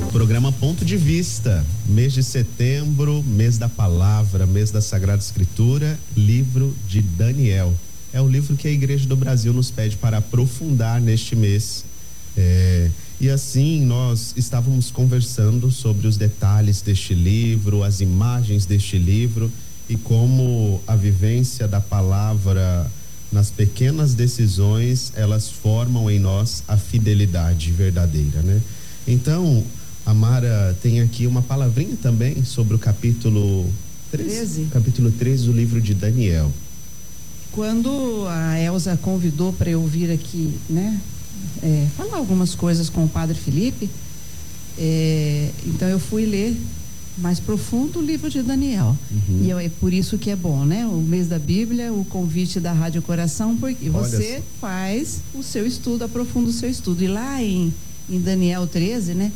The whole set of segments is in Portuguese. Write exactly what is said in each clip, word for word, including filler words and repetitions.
Programa Ponto de Vista, mês de setembro, mês da palavra, mês da Sagrada Escritura, livro de Daniel. É o livro que a Igreja do Brasil nos pede para aprofundar neste mês. É, e assim nós estávamos conversando sobre os detalhes deste livro, as imagens deste livro e como a vivência da palavra nas pequenas decisões, elas formam em nós a fidelidade verdadeira, né? Então, a Mara tem aqui uma palavrinha também sobre o capítulo treze, capítulo treze do livro de Daniel. Quando a Elza convidou para eu vir aqui, né, é, falar algumas coisas com o Padre Felipe, é, então eu fui ler mais profundo o livro de Daniel. Uhum. E eu, é por isso que é bom, né? O mês da Bíblia, o convite da Rádio Coração, porque Olha você assim. faz o seu estudo, aprofunda o seu estudo. E lá em, em Daniel treze, né?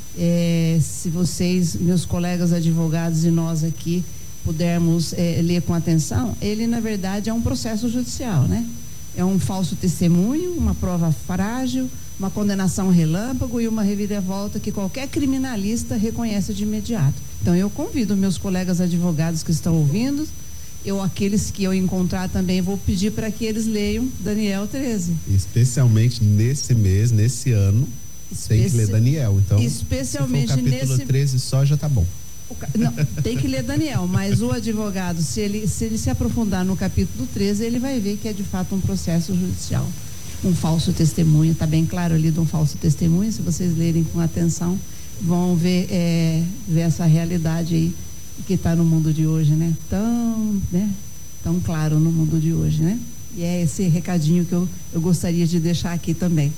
É, se vocês, meus colegas advogados e nós aqui, pudermos é, ler com atenção, ele na verdade é um processo judicial, né? É um falso testemunho, uma prova frágil, uma condenação relâmpago e uma reviravolta que qualquer criminalista reconhece de imediato. Então eu convido meus colegas advogados que estão ouvindo, eu aqueles que eu encontrar também vou pedir para que eeles leiam Daniel treze. Especialmente nesse mês, nesse ano, Especi... tem que ler Daniel. Então, especialmente se for o capítulo nesse... treze só já tá bom. Não, tem que ler Daniel, mas o advogado, se ele, se ele se aprofundar no capítulo treze, ele vai ver que é de fato um processo judicial. Um falso testemunho, está bem claro ali de um falso testemunho, se vocês lerem com atenção, vão ver, é, ver essa realidade aí que está no mundo de hoje, né? Tão, né? Tão claro no mundo de hoje, né? E é esse recadinho que eu, eu gostaria de deixar aqui também.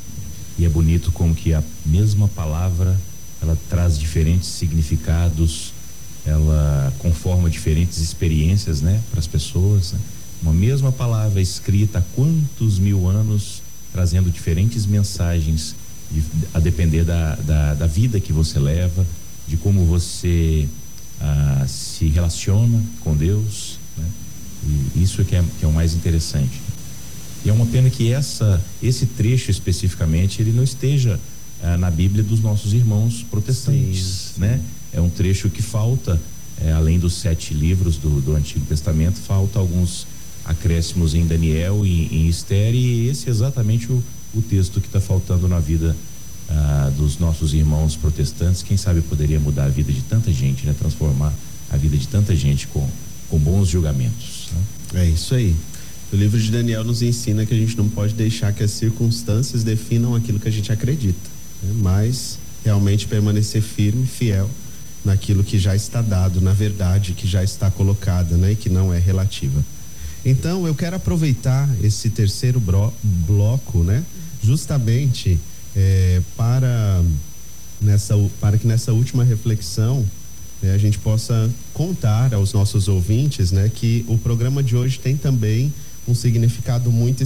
E é bonito como que a mesma palavra, ela traz diferentes significados, ela conforma diferentes experiências, né? Para as pessoas, né? Uma mesma palavra escrita há quantos mil anos, trazendo diferentes mensagens, de, a depender da, da, da vida que você leva, de como você ah, se relaciona com Deus, né? E isso é que, é que é o mais interessante. E é uma pena que essa, esse trecho especificamente, ele não esteja ah, na Bíblia dos nossos irmãos protestantes, sim, sim. né? É um trecho que falta, eh, além dos sete livros do, do Antigo Testamento, falta alguns acréscimos em Daniel e em Esther, e esse é exatamente o, o texto que está faltando na vida ah, dos nossos irmãos protestantes. Quem sabe poderia mudar a vida de tanta gente, né? Transformar a vida de tanta gente com, com bons julgamentos, né? É isso aí. O livro de Daniel nos ensina que a gente não pode deixar que as circunstâncias definam aquilo que a gente acredita, né? Mas realmente permanecer firme, fiel naquilo que já está dado, na verdade que já está colocada, né? E que não é relativa. Então eu quero aproveitar esse terceiro bro, bloco, né? Justamente é, para nessa para que nessa última reflexão, né, a gente possa contar aos nossos ouvintes, né, que o programa de hoje tem também um significado muito